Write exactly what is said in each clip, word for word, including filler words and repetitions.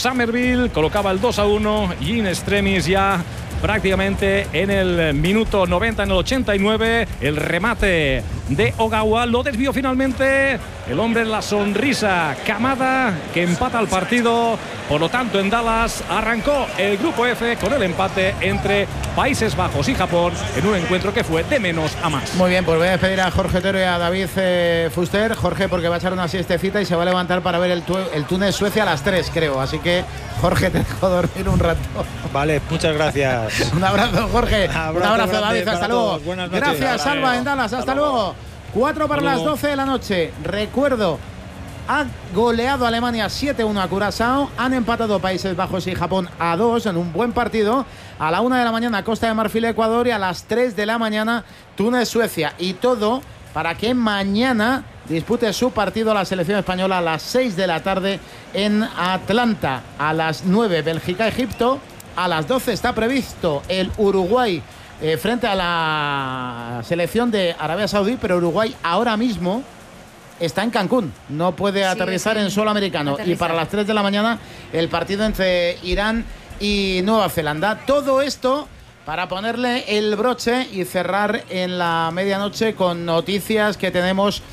Summerville colocaba el dos a uno y in extremis ya prácticamente en el minuto noventa, en el ochenta y nueve, el remate de Ogawa lo desvió finalmente el hombre, la sonrisa Kamada, que empata el partido. Por lo tanto, en Dallas arrancó el grupo F con el empate entre Países Bajos y Japón en un encuentro que fue de menos a más. Muy bien, pues voy a despedir a Jorge Otero y a David eh, Fuster. Jorge, porque va a echar una siestecita y se va a levantar para ver el, el Túnez-Suecia a las tres, creo. Así que, Jorge, te dejo dormir un rato. Vale, muchas gracias. Un abrazo, Jorge. Abrazo un abrazo, David. Hasta luego. Buenas noches. Gracias, Salva, en Dallas. Hasta, hasta luego. luego. cuatro para las doce de la noche. Recuerdo, ha goleado Alemania siete uno a Curazao. Han empatado Países Bajos y Japón a dos en un buen partido. A la una de la mañana Costa de Marfil, Ecuador, y a las tres de la mañana Túnez, Suecia. Y todo para que mañana dispute su partido la selección española a las seis de la tarde en Atlanta. A las nueve Bélgica, Egipto. A las doce está previsto el Uruguay eh, frente a la selección de Arabia Saudí, pero Uruguay ahora mismo está en Cancún, no puede sí, aterrizar sí. en suelo americano. Aterrizar. Y para las tres de la mañana el partido entre Irán y Nueva Zelanda. Todo esto para ponerle el broche y cerrar en la medianoche con noticias que tenemos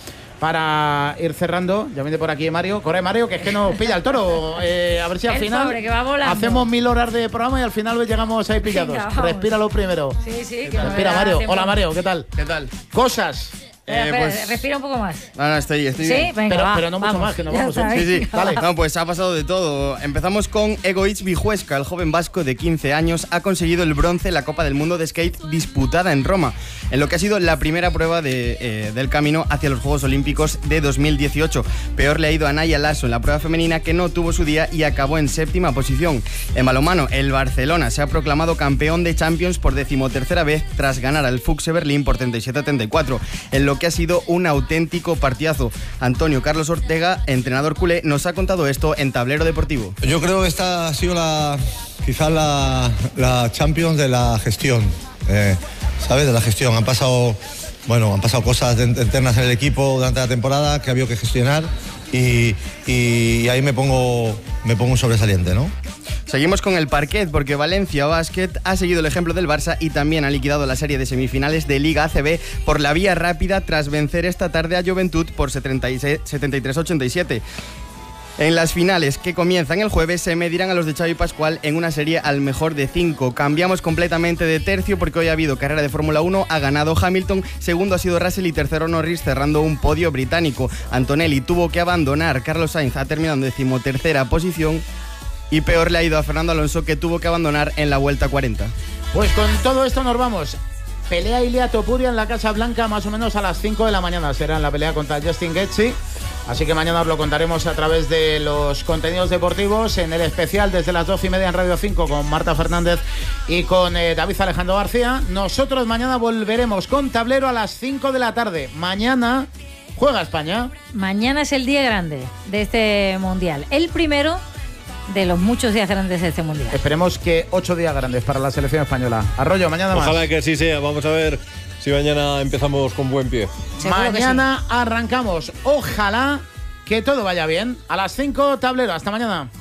para ir cerrando. Ya viene por aquí Mario. Corre, Mario, que es que nos pilla el toro. Eh, a ver si al el final sobre, que va volando. Hacemos mil horas de programa y al final llegamos ahí pillados. Venga, respíralo primero. Sí, sí. Que Respira, Mario. tiempo. Hola, Mario, ¿qué tal? ¿Qué tal? Cosas. Eh, espera, pues, respira un poco más. No, no, estoy, estoy ¿Sí? bien. Venga, pero, va, pero no mucho vamos. más, que nos Ya vamos. sabes. Sí, sí. Vale. No, pues ha pasado de todo. Empezamos con Egoitz Vijuesca. El joven vasco de quince años ha conseguido el bronce en la Copa del Mundo de Skate disputada en Roma, en lo que ha sido la primera prueba de, eh, del camino hacia los Juegos Olímpicos de dos mil dieciocho. Peor le ha ido a Naya Lasso en la prueba femenina, que no tuvo su día y acabó en séptima posición. En balonmano, el Barcelona se ha proclamado campeón de Champions por decimotercera vez tras ganar al Fuchse Berlín por treinta y siete a treinta y cuatro, en lo que ha sido un auténtico partidazo. Antonio Carlos Ortega, entrenador culé, nos ha contado esto en Tablero Deportivo. Yo creo que esta ha sido la, quizás la, la Champions de la gestión, eh, ¿sabes? De la gestión. Han pasado, bueno, han pasado cosas internas en el equipo durante la temporada que ha habido que gestionar y, y, y ahí me pongo, me pongo un sobresaliente, ¿no? Seguimos con el parquet, porque Valencia Basket ha seguido el ejemplo del Barça y también ha liquidado la serie de semifinales de Liga A C B por la vía rápida tras vencer esta tarde a Juventud por setenta y tres a ochenta y siete. En las finales, que comienzan el jueves, se medirán a los de Xavi Pascual en una serie al mejor de cinco. Cambiamos completamente de tercio porque hoy ha habido carrera de Fórmula uno, ha ganado Hamilton, segundo ha sido Russell y tercero Norris, cerrando un podio británico. Antonelli tuvo que abandonar, Carlos Sainz ha terminado en decimotercera posición. Y peor le ha ido a Fernando Alonso, que tuvo que abandonar en la vuelta cuarenta. Pues con todo esto nos vamos. Pelea Ilia Topuria en la Casa Blanca más o menos a las cinco de la mañana. Será en la pelea contra Justin Gaethje. Así que mañana os lo contaremos a través de los contenidos deportivos, en el especial desde las doce y media en Radio cinco con Marta Fernández y con eh, David Alejandro García. Nosotros mañana volveremos con Tablero a las cinco de la tarde. Mañana juega España. Mañana es el día grande de este Mundial. El primero de los muchos días grandes de este Mundial. Esperemos que ocho días grandes para la selección española. Arroyo, mañana más. Ojalá que así sea. Vamos a ver si mañana empezamos con buen pie. Mañana sí. Arrancamos. Ojalá que todo vaya bien. A las cinco, Tablero. Hasta mañana.